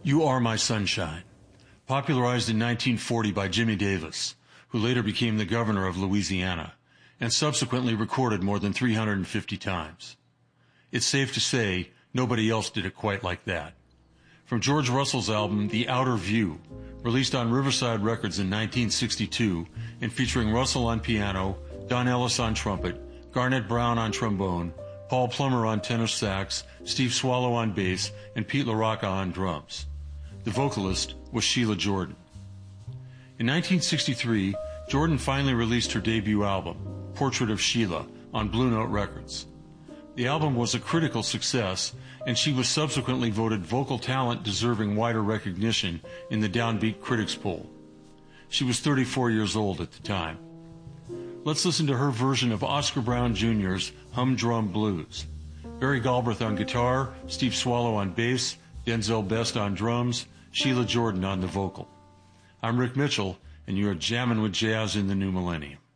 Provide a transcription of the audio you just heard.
You Are My Sunshine, popularized in 1940 by Jimmy Davis, who later became the governor of Louisiana, and subsequently recorded more than 350 times. It's safe to say nobody else did it quite like that. From George Russell's album The Outer View, released on Riverside Records in 1962 and featuring Russell on piano, Don Ellis on trumpet, Garnett Brown on trombone, Paul Plummer on tenor sax, Steve Swallow on bass, and Pete LaRocca on drums. The vocalist was Sheila Jordan. In 1963, Jordan finally released her debut album, Portrait of Sheila, on Blue Note Records. The album was a critical success, and she was subsequently voted vocal talent deserving wider recognition in the Downbeat Critics poll. She was 34 years old at the time. Let's listen to her version of Oscar Brown Jr.'s Humdrum Blues. Barry Galbraith on guitar, Steve Swallow on bass, Denzel Best on drums, Sheila Jordan on the vocal. I'm Rick Mitchell, and you're jamming with jazz in the new millennium.